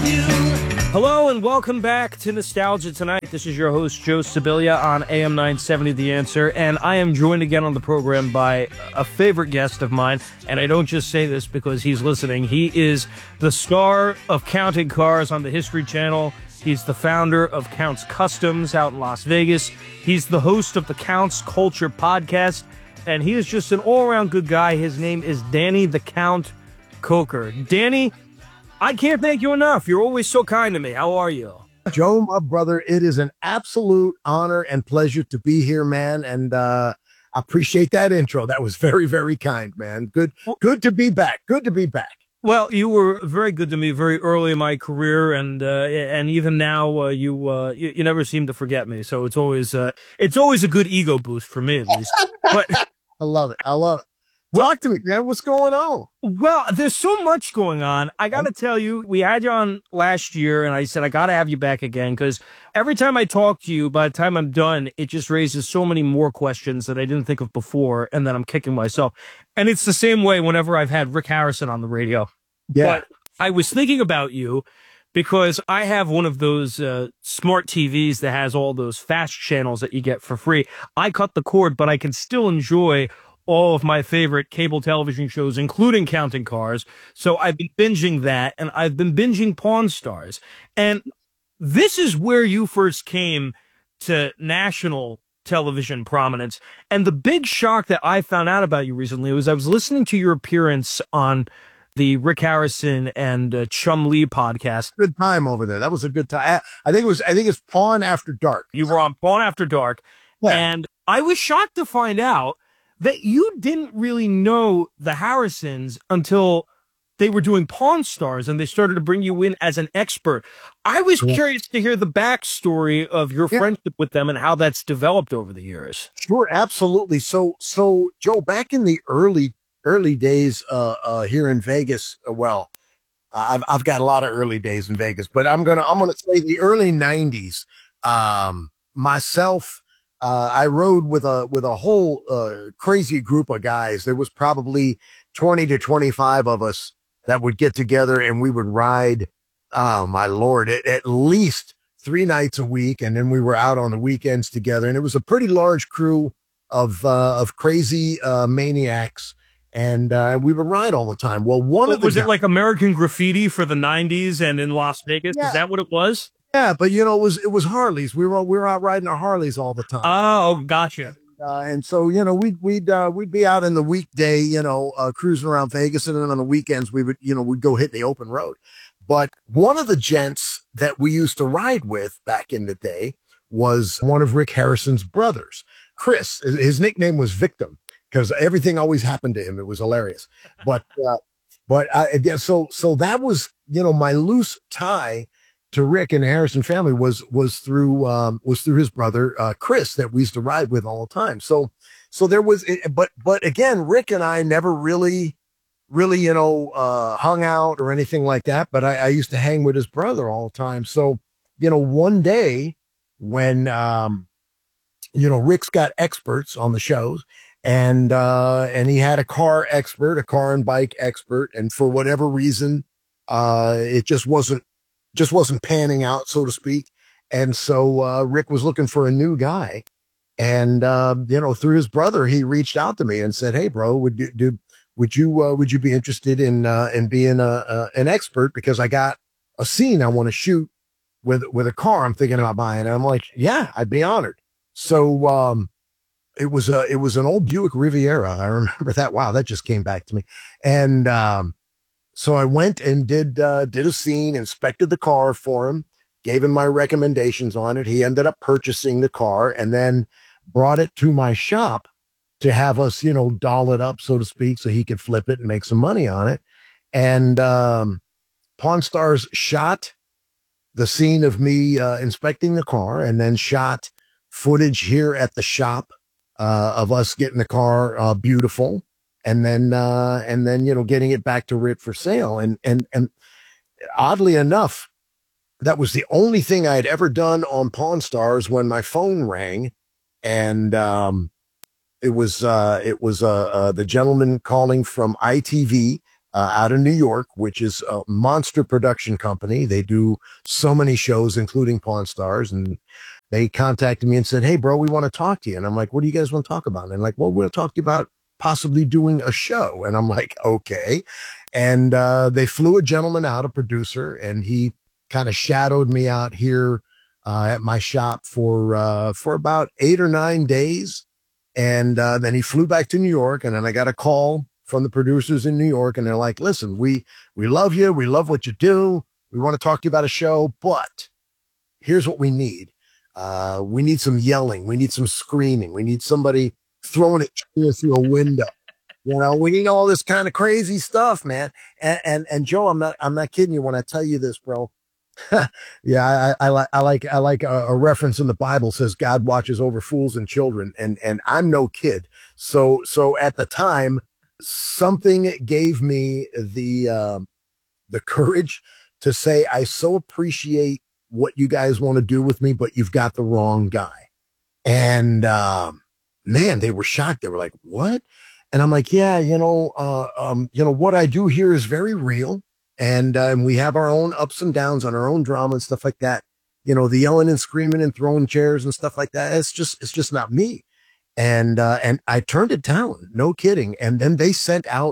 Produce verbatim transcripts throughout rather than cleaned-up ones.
Hello and welcome back to Nostalgia Tonight. This is your host, Joe Sibilia, on A M nine seventy The Answer, and I am joined again on the program by a favorite guest of mine, and I don't just say this because he's listening. He is the star of Counting Cars on the History Channel. He's the founder of Counts Customs out in Las Vegas. He's the host of the Counts Culture podcast, and he is just an all-around good guy. His name is Danny the Count Coker. Danny, I can't thank you enough. You're always so kind to me. How are you? Joe, my brother, it is an absolute honor and pleasure to be here, man. And uh, I appreciate that intro. That was very, very kind, man. Good, good to be back. Good to be back. Well, you were very good to me very early in my career, and uh, and even now, uh, you, uh, you you never seem to forget me. So it's always uh, it's always a good ego boost for me, at least. But I love it. I love it. Talk to me, man. What's going on? Well, there's so much going on. I got to tell you, we had you on last year, and I said, I got to have you back again, because every time I talk to you, by the time I'm done, it just raises so many more questions that I didn't think of before, and then I'm kicking myself. And it's the same way whenever I've had Rick Harrison on the radio. Yeah. But I was thinking about you because I have one of those uh, smart T Vs that has all those fast channels that you get for free. I cut the cord, but I can still enjoy all of my favorite cable television shows, including Counting Cars. So I've been binging that, and I've been binging Pawn Stars. And this is where you first came to national television prominence. And the big shock that I found out about you recently was I was listening to your appearance on the Rick Harrison and uh, Chum Lee podcast. Good time over there. That was a good time. I, I think it was, I think it's Pawn After Dark. You were on Pawn After Dark. Yeah. And I was shocked to find out that you didn't really know the Harrisons until they were doing Pawn Stars and they started to bring you in as an expert. I was yeah. curious to hear the backstory of your yeah. friendship with them and how that's developed over the years. Sure, absolutely. So, so Joe, back in the early, early days uh, uh, here in Vegas, uh, well, I've, I've got a lot of early days in Vegas, but I'm going to, I'm going to say the early nineties, um, myself, Uh, I rode with a with a whole uh, crazy group of guys. There was probably twenty to twenty-five of us that would get together and we would ride. Oh, my Lord, at, at least three nights a week. And then we were out on the weekends together. And it was a pretty large crew of uh, of crazy uh, maniacs. And uh, we would ride all the time. Well, one well, of the was it like American Graffiti for the nineties and in Las Vegas? Yeah. Is that what it was? Yeah, but you know, it was it was Harleys. We were we were out riding our Harleys all the time. Oh, gotcha. Uh, and so you know, we'd we'd uh, we'd be out in the weekday, you know, uh, cruising around Vegas, and then on the weekends we would you know we'd go hit the open road. But one of the gents that we used to ride with back in the day was one of Rick Harrison's brothers, Chris. His nickname was Victim because everything always happened to him. It was hilarious. But uh, but uh, yeah, so so that was you know my loose tie to Rick and the Harrison family was, was through, um, was through his brother, uh, Chris, that we used to ride with all the time. So, so there was, but, but again, Rick and I never really, really, you know, uh, hung out or anything like that, but I, I used to hang with his brother all the time. So, you know, one day when, um, you know, Rick's got experts on the shows and, uh, and he had a car expert, a car and bike expert. And for whatever reason, uh, it just wasn't, just wasn't panning out, so to speak. And so, uh, Rick was looking for a new guy. And, uh, you know, through his brother, he reached out to me and said, "Hey bro, would you do, would you, uh, would you be interested in, uh, in being a, a, an expert? Because I got a scene I want to shoot with, with a car I'm thinking about buying." And I'm like, "Yeah, I'd be honored." So, um, it was a, it was an old Buick Riviera. I remember that. Wow. That just came back to me. And, um, so I went and did, uh, did a scene, inspected the car for him, gave him my recommendations on it. He ended up purchasing the car and then brought it to my shop to have us, you know, doll it up, so to speak, so he could flip it and make some money on it. And, um, Pawn Stars shot the scene of me, uh, inspecting the car and then shot footage here at the shop, uh, of us getting the car, uh, beautiful. And then, uh, and then, you know, getting it back to Rick for sale. And, and, and oddly enough, that was the only thing I had ever done on Pawn Stars when my phone rang. And, um, it was, uh, it was, uh, uh, the gentleman calling from I T V uh, out of New York, which is a monster production company. They do so many shows, including Pawn Stars. And they contacted me and said, "Hey, bro, we want to talk to you." And I'm like, "What do you guys want to talk about?" And they're like, "Well, we'll talk to you about possibly doing a show." And I'm like, "Okay." And uh, they flew a gentleman out, a producer, and he kind of shadowed me out here uh, at my shop for uh, for about eight or nine days. And uh, then he flew back to New York, and then I got a call from the producers in New York, and they're like, "Listen, we we love you, we love what you do, we want to talk to you about a show, but here's what we need. Uh, we need some yelling, we need some screaming, we need somebody throwing it through a window. You know, we need all this kind of crazy stuff, man." And and and Joe, I'm not I'm not kidding you when I tell you this, bro. Yeah, I, I like I like I like a, a reference in the Bible says God watches over fools and children, and and I'm no kid. So so at the time, something gave me the um, the courage to say, "I so appreciate what you guys want to do with me, but you've got the wrong guy." And um, man, they were shocked. They were like, "What?" And I'm like, "Yeah, you know, uh, um, you know, what I do here is very real. And, uh, and we have our own ups and downs on our own drama and stuff like that. You know, the yelling and screaming and throwing chairs and stuff like that. It's just, it's just not me." And, uh, and I turned it down, no kidding. And then they sent out,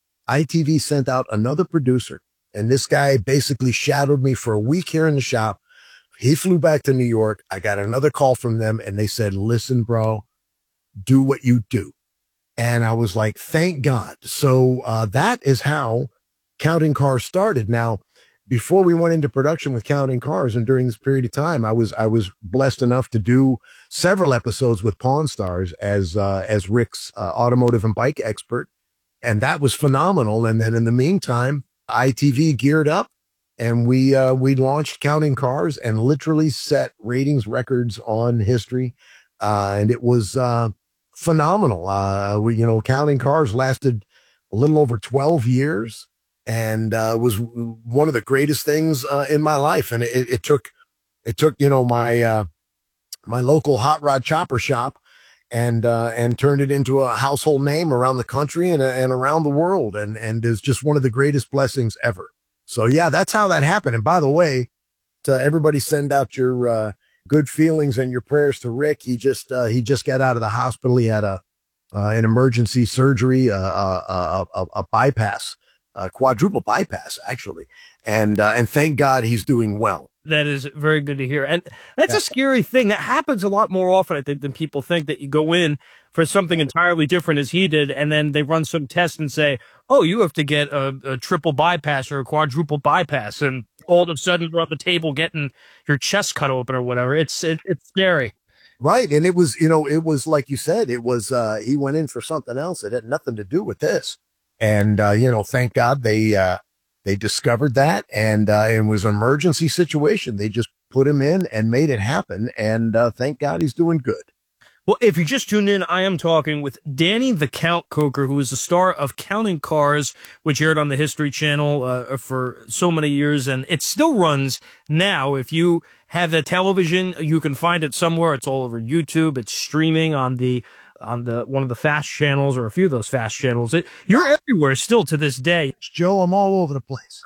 I T V sent out another producer. And this guy basically shadowed me for a week here in the shop. He flew back to New York. I got another call from them, and they said, "Listen, bro, do what you do." And I was like, thank God. So, uh, that is how Counting Cars started. Now, before we went into production with Counting Cars, and during this period of time, I was I was blessed enough to do several episodes with Pawn Stars as uh, as Rick's uh, automotive and bike expert, and that was phenomenal. And then in the meantime, I T V geared up, and we uh, we launched Counting Cars and literally set ratings records on history, uh, and it was uh, phenomenal. Uh, we you know Counting Cars lasted a little over twelve years. And uh, was one of the greatest things uh, in my life. And it, it took, it took, you know, my, uh, my local hot rod chopper shop and, uh, and turned it into a household name around the country and, and around the world. And, and is just one of the greatest blessings ever. So yeah, that's how that happened. And by the way, to everybody, send out your uh, good feelings and your prayers to Rick. He just, uh, he just got out of the hospital. He had a, uh, an emergency surgery, uh, a, a, a, a bypass. A quadruple bypass, actually. And, uh, and thank God he's doing well. That is very good to hear. And that's Yeah. a scary thing. That happens a lot more often, I think, than people think, that you go in for something entirely different as he did, and then they run some tests and say, "Oh, you have to get a, a triple bypass or a quadruple bypass." And all of a sudden you're on the table getting your chest cut open or whatever. It's, it, it's scary. Right. And it was, you know, it was like you said, it was, uh, he went in for something else. It had nothing to do with this. And, uh, you know, thank God they, uh, they discovered that, and, uh, it was an emergency situation. They just put him in and made it happen. And, uh, thank God he's doing good. Well, if you just tuned in, I am talking with Danny the Count Coker, who is the star of Counting Cars, which aired on the History Channel uh, for so many years, and it still runs now. If you have the television, you can find it somewhere. It's all over YouTube. It's streaming on the on the one of the fast channels, or a few of those fast channels. It, you're everywhere still to this day. Joe, I'm all over the place.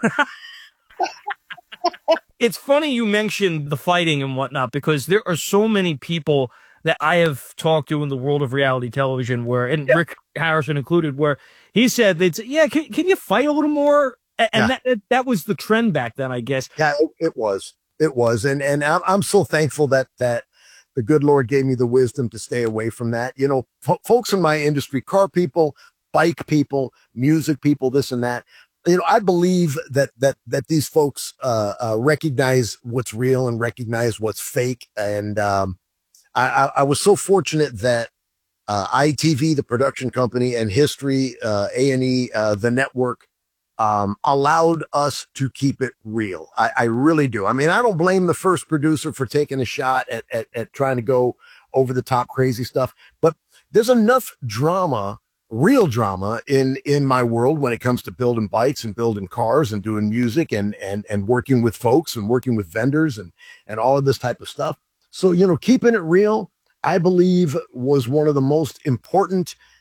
It's funny you mentioned the fighting and whatnot, because there are so many people that I have talked to in the world of reality television, where, and Rick Harrison included, where he said, they'd say, "Yeah, can, can you fight a little more?" And yeah. that that was the trend back then, I guess. Yeah, it, it was. It was. And and I'm, I'm so thankful that that the good Lord gave me the wisdom to stay away from that. You know, f- folks in my industry, car people, bike people, music people, this and that. You know, I believe that that that these folks uh, uh, recognize what's real and recognize what's fake. And um, I, I, I was so fortunate that uh, I T V, the production company, and History, uh, A and E, uh, the network, um, allowed us to keep it real. I, I really do. I mean, I don't blame the first producer for taking a shot at, at, at trying to go over the top crazy stuff, but there's enough drama, real drama in, in my world when it comes to building bikes and building cars and doing music and, and, and working with folks and working with vendors and, and all of this type of stuff. So, you know, keeping it real, I believe, was one of the most important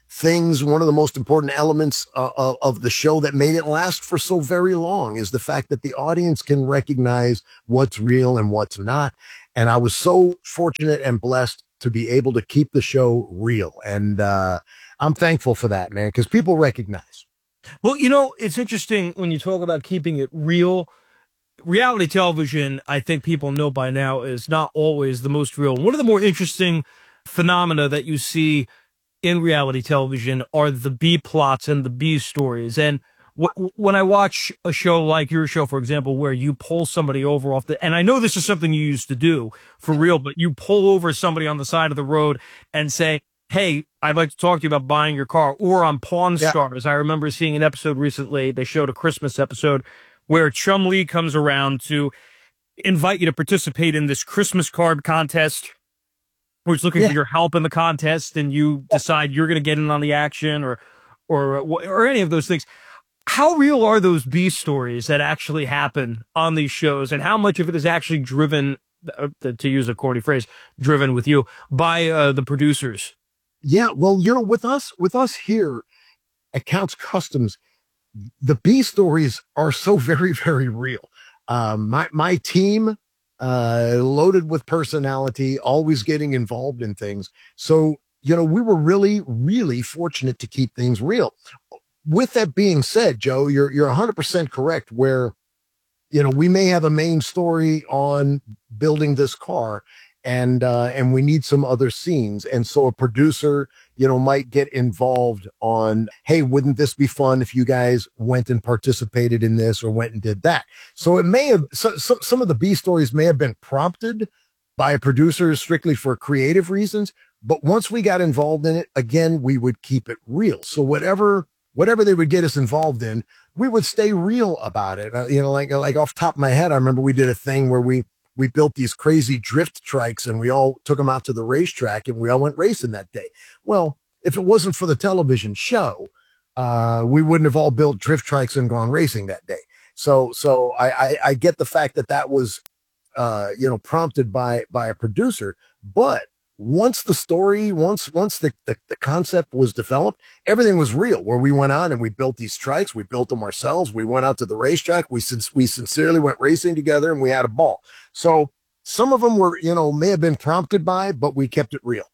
things, one of the most important elements uh, of, of the show that made it last for so very long is the fact that the audience can recognize what's real and what's not. And I was so fortunate and blessed to be able to keep the show real. And uh, I'm thankful for that, man, because people recognize. Well, you know, it's interesting when you talk about keeping it real. Reality television, I think people know by now, is not always the most real. One of the more interesting phenomena that you see in reality television are the B plots and the B stories. And w- when I watch a show like your show, for example, where you pull somebody over off the, and I know this is something you used to do for real, but you pull over somebody on the side of the road and say, hey, I'd like to talk to you about buying your car. Or on Pawn Yeah. Stars, I remember seeing an episode recently, they showed a Christmas episode where Chum Lee comes around to invite you to participate in this Christmas card contest, where he's looking Yeah. for your help in the contest, and you decide you're going to get in on the action, or, or, or any of those things. How real are those B stories that actually happen on these shows, and how much of it is actually driven, uh, to use a corny phrase, driven with you by uh, the producers? Yeah. Well, you know, with us, with us here at Counts Customs, the B stories are so very, very real. Um, my, my team, uh, loaded with personality, always getting involved in things. So, you know, we were really, really fortunate to keep things real. With that being said, Joe, you're, you're a hundred percent correct where, you know, we may have a main story on building this car and, uh, and we need some other scenes. And so a producer, you know, might get involved on, hey, wouldn't this be fun if you guys went and participated in this or went and did that? So it may have, so, so, some of the B stories may have been prompted by a producer strictly for creative reasons. But once we got involved in it, again, we would keep it real. So whatever, whatever they would get us involved in, we would stay real about it. Uh, you know, like, like off the top of my head, I remember we did a thing where we, we built these crazy drift trikes and we all took them out to the racetrack and we all went racing that day. Well, if it wasn't for the television show, uh, we wouldn't have all built drift trikes and gone racing that day. So, so I, I, I get the fact that that was, uh, you know, prompted by, by a producer, but once the story, once, once the, the, the concept was developed, everything was real, where we went out and we built these trikes. We built them ourselves. We went out to the racetrack. We, since we sincerely went racing together and we had a ball. So some of them were, you know, may have been prompted by, but we kept it real.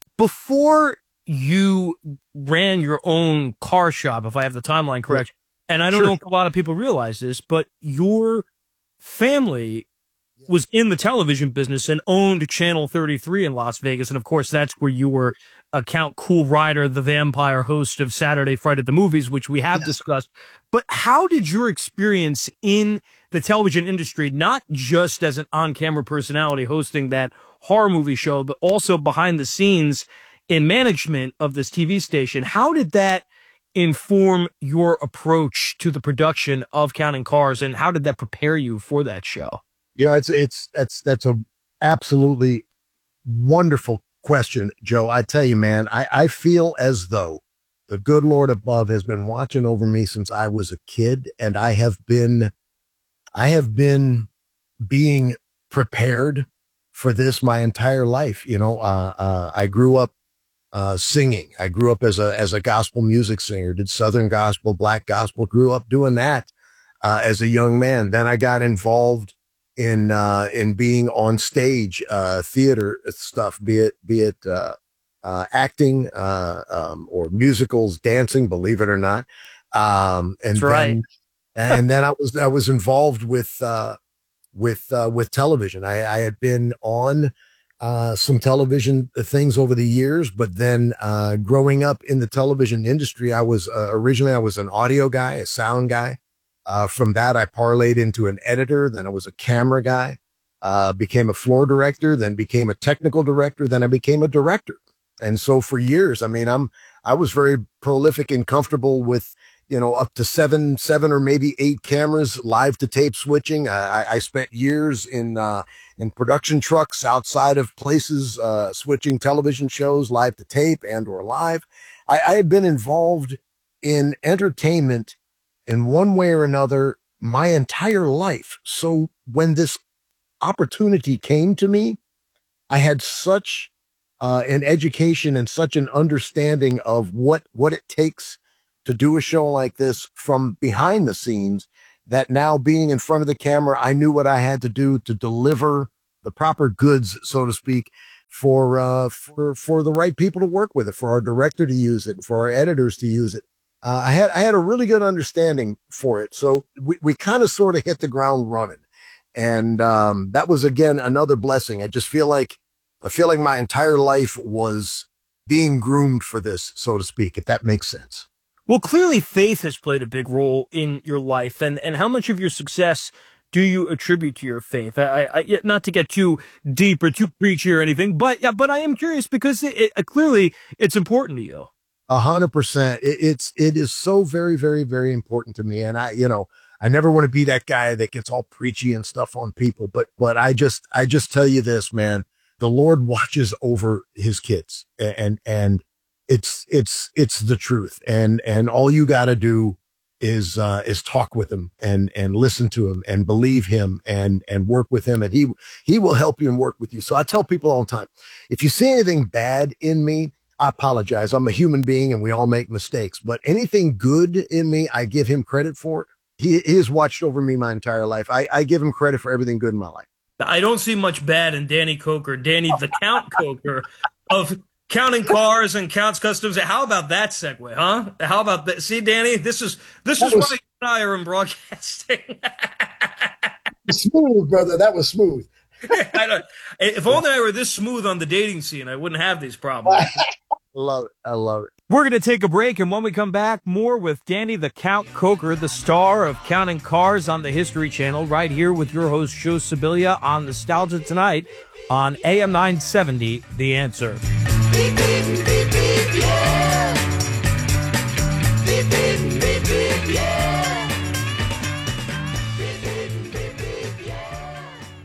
Before you ran your own car shop, if I have the timeline correct, and I don't Sure. know if a lot of people realize this, but your family was in the television business and owned Channel thirty-three in Las Vegas. And of course, that's where you were uh, Count Cool Rider, the vampire host of Saturday Fright at the Movies, which we have Yes. discussed. But how did your experience in the television industry, not just as an on-camera personality hosting that horror movie show, but also behind the scenes in management of this T V station, how did that inform your approach to the production of Counting Cars, and how did that prepare you for that show? Yeah, it's, it's, that's, that's a absolutely wonderful question, Joe. I tell you, man, I, I feel as though the good Lord above has been watching over me since I was a kid. And I have been, I have been being prepared for this my entire life. You know, uh, uh, I grew up, uh, singing. I grew up as a, as a gospel music singer, did Southern gospel, black gospel, grew up doing that, uh, as a young man. Then I got involved in, uh, in being on stage, uh, theater stuff, be it, be it, uh, uh, acting, uh, um, or musicals, dancing, believe it or not. Um, and That's right. then, and then I was, I was involved with, uh, with, uh, with television. I, I had been on, uh, some television things over the years, but then, uh, growing up in the television industry, I was, uh, originally I was an audio guy, a sound guy. Uh, from that, I parlayed into an editor. Then I was a camera guy, uh, became a floor director, then became a technical director. Then I became a director. And so for years, I mean, I'm, I was very prolific and comfortable with, you know, up to seven, seven or maybe eight cameras, live to tape switching. I, I spent years in, uh, in production trucks outside of places, uh, switching television shows live to tape and or live. I, I had been involved in entertainment in one way or another my entire life. So when this opportunity came to me, I had such uh, an education and such an understanding of what what it takes to do a show like this from behind the scenes, that now being in front of the camera, I knew what I had to do to deliver the proper goods, so to speak, for uh, for for the right people to work with it, for our director to use it, for our editors to use it. Uh, I had I had a really good understanding for it, so we we kind of sort of hit the ground running, and um, that was again another blessing. I just feel like I feel like my entire life was being groomed for this, so to speak, if that makes sense. Well, clearly faith has played a big role in your life, and, and how much of your success do you attribute to your faith? I, I, I not to get too deep or too preachy or anything, but yeah, but I am curious because it, it, clearly it's important to you. A hundred percent. It, it's, it is so very, very, very important to me. And I, you know, I never want to be that guy that gets all preachy and stuff on people, but, but I just, I just tell you this, man, the Lord watches over his kids, and, and it's, it's, it's the truth. And, and all you got to do is, uh, is talk with him and, and listen to him and believe him and, and work with him. And he, he will help you and work with you. So I tell people all the time, if you see anything bad in me, I apologize. I'm a human being and we all make mistakes, but anything good in me, I give him credit for. He, he has watched over me my entire life. I, I give him credit for everything good in my life. I don't see much bad in Danny Coker, Danny the Count Coker of Counting Cars and Counts Customs. How about that segue, huh? How about that? See, Danny, this is this that is was, why you and I are in broadcasting. Smooth, brother. That was smooth. I don't, if only I were this smooth on the dating scene, I wouldn't have these problems. Love it. I love it. We're going to take a break, and when we come back, more with Danny the Count Coker, the star of Counting Cars on the History Channel, right here with your host, Joe Sibilia, on Nostalgia Tonight on A M nine seventy, The Answer. Beep, beep, beep, beep, yeah. Beep, beep, beep, beep, yeah. Beep, beep, beep, beep, yeah.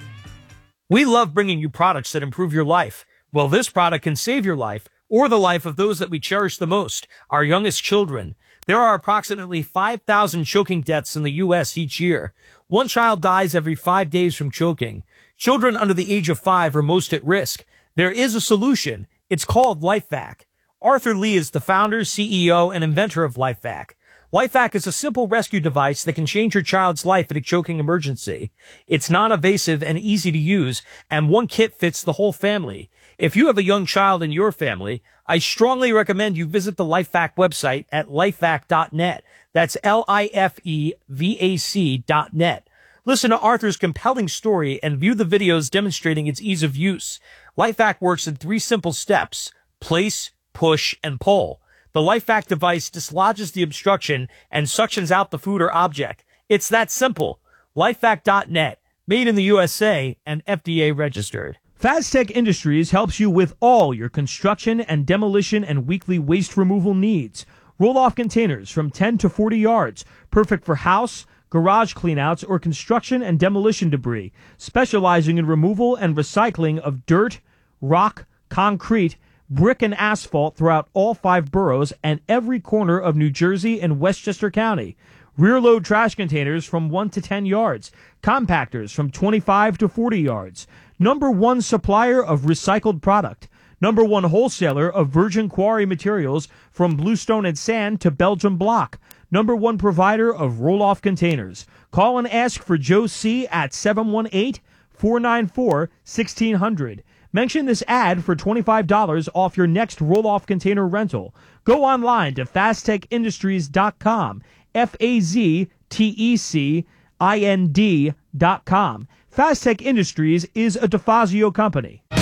We love bringing you products that improve your life. Well, this product can save your life or the life of those that we cherish the most, our youngest children. There are approximately five thousand choking deaths in the U S each year. One child dies every five days from choking. Children under the age of five are most at risk. There is a solution. It's called LifeVac. Arthur Lee is the founder, C E O, and inventor of LifeVac. LifeVac is a simple rescue device that can change your child's life in a choking emergency. It's non-invasive and easy to use, and one kit fits the whole family. If you have a young child in your family, I strongly recommend you visit the LifeVac website at lifevac dot net. That's L I F E V A C dot net. Listen to Arthur's compelling story and view the videos demonstrating its ease of use. LifeVac works in three simple steps: place, push, and pull. The LifeVac device dislodges the obstruction and suctions out the food or object. It's that simple. lifevac dot net, made in the U S A and F D A registered. Fastech Industries helps you with all your construction and demolition and weekly waste removal needs. Roll-off containers from ten to forty yards, perfect for house, garage cleanouts, or construction and demolition debris, specializing in removal and recycling of dirt, rock, concrete, brick, and asphalt throughout all five boroughs and every corner of New Jersey and Westchester County. Rear-load trash containers from one to ten yards, compactors from twenty-five to forty yards. Number one supplier of recycled product. Number one wholesaler of virgin quarry materials from bluestone and sand to Belgium block. Number one provider of roll-off containers. Call and ask for Joe C. at seven one eight, four nine four, one six zero zero. Mention this ad for twenty-five dollars off your next roll-off container rental. Go online to fastech industries dot com. F A Z T E C I N D dot com. Fastech Industries is a DeFazio company.